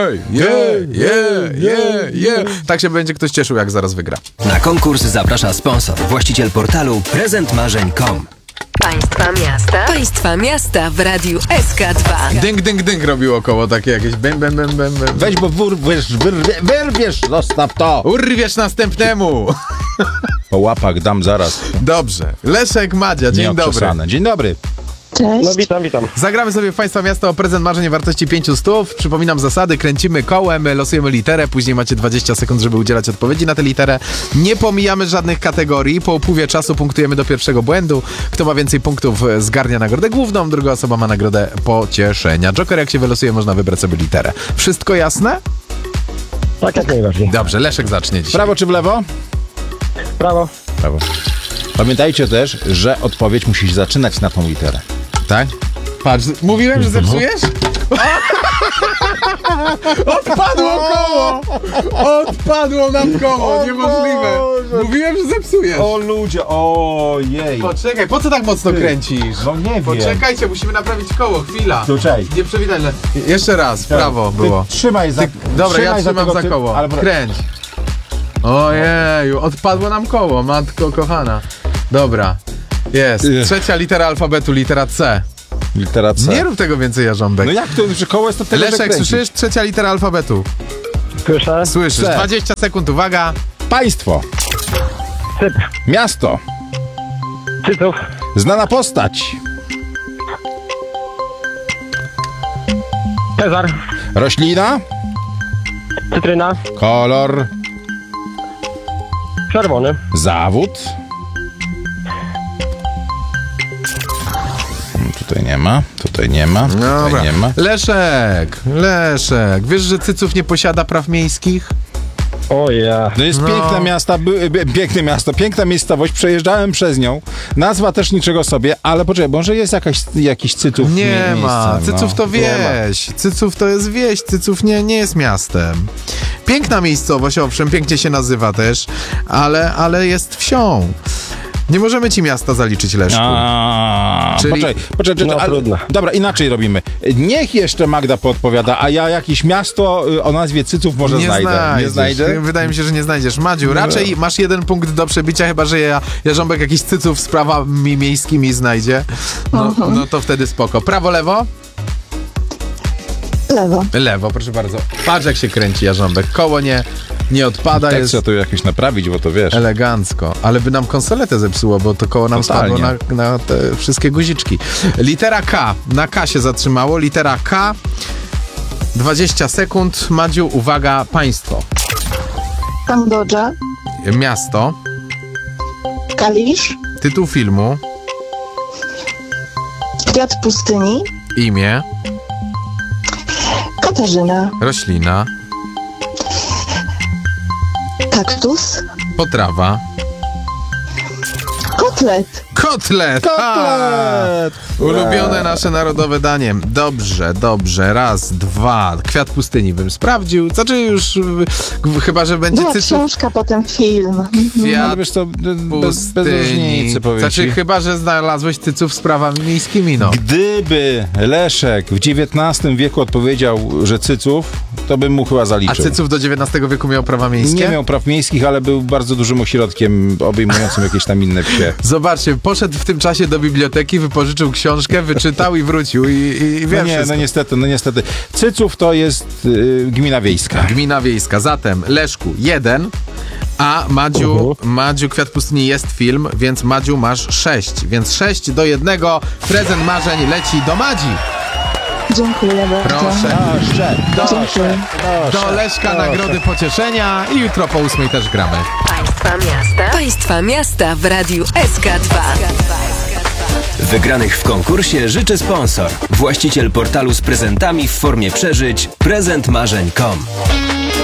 Tak się będzie ktoś cieszył, jak zaraz wygra. Na konkurs zaprasza sponsor, właściciel portalu prezentmarzeń.com. Państwa miasta w radiu SK2. Dynk, dynk, dynk robiło koło takie jakieś bem. Weź, bo wyrwiesz, zostaw to. Urwiesz następnemu. Po łapach dam zaraz. Dobrze. Leszek, Madzia, dzień dobry. Dzień dobry. Cześć. No witam. Zagramy sobie w Państwa miasta o prezent marzeń wartości 500. Przypominam zasady, kręcimy kołem, losujemy literę, później macie 20 sekund, żeby udzielać odpowiedzi na tę literę. Nie pomijamy żadnych kategorii, po upływie czasu punktujemy do pierwszego błędu. Kto ma więcej punktów, zgarnia nagrodę główną, druga osoba ma nagrodę pocieszenia. Joker, jak się wylosuje, można wybrać sobie literę. Wszystko jasne? Tak, jak najbardziej. Dobrze, Leszek zacznie dzisiaj. Prawo czy w lewo? Prawo. Prawo. Pamiętajcie też, że odpowiedź musi się zaczynać na tą literę. Tak? Patrz, mówiłem, że zepsujesz? Odpadło koło! Odpadło nam koło, niemożliwe. Mówiłem, że zepsujesz. O ludzie, ojej. Poczekaj, po co tak mocno kręcisz? No nie wiem. Poczekajcie, musimy naprawić koło, chwila. Słuchaj. Nieprzewidywalne. Jeszcze raz, prawo było. Trzymaj za Dobra, ja trzymam tego za koło. Kręć. Ojeju, odpadło nam koło, matko kochana. Dobra, jest. Trzecia litera alfabetu, litera C. Litera C. Nie rób tego więcej, Jarząbek. No jak to, że koło jest to tyle, że Leszek, kręci. słyszysz? Trzecia litera alfabetu. Słyszę. Słyszysz. C. 20 sekund, uwaga. Państwo. Cyp. Miasto. Cyców. Znana postać. Cezar. Roślina. Cytryna. Kolor. Czerwony. Zawód. Tutaj nie ma, tutaj nie ma, tutaj nie ma. Leszek, wiesz, że Cyców nie posiada praw miejskich? O ja. To jest piękne miasto, piękna miejscowość, przejeżdżałem przez nią. Nazwa też niczego sobie, ale poczekaj, może jest jakiś Cyców Nie miejsce, ma, Cyców to Nie wieś, Cyców to jest wieś, Cyców nie jest miastem. Piękna miejscowość, owszem, pięknie się nazywa też, ale jest wsią. Nie możemy ci miasta zaliczyć, Leszku. Czyli... Poczekaj, No, trudno. dobra, inaczej robimy. Niech jeszcze Magda podpowiada, a ja jakieś miasto o nazwie Cyców może znajdę. Nie znajdę? Wydaje mi się, że nie znajdziesz. Madziu, raczej masz 1 punkt do przebicia, chyba że Jarząbek jakiś Cyców z prawami miejskimi znajdzie. No to wtedy spoko. Prawo, lewo? Lewo. Lewo, proszę bardzo. Patrz, jak się kręci Jarząbek. Koło nie odpada, Tak, jest trzeba to jakoś naprawić, bo to wiesz. elegancko. Ale by nam konsoletę zepsuło, bo to koło nam Totalnie. spadło na te wszystkie guziczki. Litera K. Na K się zatrzymało. Litera K. 20 sekund. Madziu, uwaga, państwo. Kambodża. Miasto. Kalisz. Tytuł filmu. Kwiat pustyni. Imię. Katarzyna. Roślina. Kaktus. Potrawa. Kotlet. Kotlet! Ulubione nasze narodowe danie. Dobrze. Raz, dwa. Kwiat pustyni bym sprawdził. Znaczy już, chyba że będzie Była Cyców. książka, potem film. Kwiat Ale wiesz co, bez pustyni. różnicy powiem Znaczy ci. chyba, że znalazłeś Cyców z prawami miejskimi, no. Gdyby Leszek w XIX wieku odpowiedział, że Cyców, to bym mu chyba A zaliczył. Cyców do XIX wieku miał prawa miejskie? Nie miał praw miejskich, ale był bardzo dużym ośrodkiem obejmującym jakieś tam inne wsie. Zobaczcie, poszedł w tym czasie do biblioteki, wypożyczył książkę, wyczytał i wrócił i wie wszystko. No niestety. Cyców to jest gmina wiejska. Gmina wiejska. Zatem, Leszku, 1, a Madziu, Kwiat pustyni jest film, więc Madziu masz 6. Więc 6-1. Prezent marzeń leci do Madzi. Dziękuję bardzo. Proszę. Dziękuję. Do Leszka nagrody pocieszenia i jutro po 8 też gramy. Państwa miasta w radiu SK2. Wygranych w konkursie życzy sponsor, właściciel portalu z prezentami w formie przeżyć prezentmarzeń.com.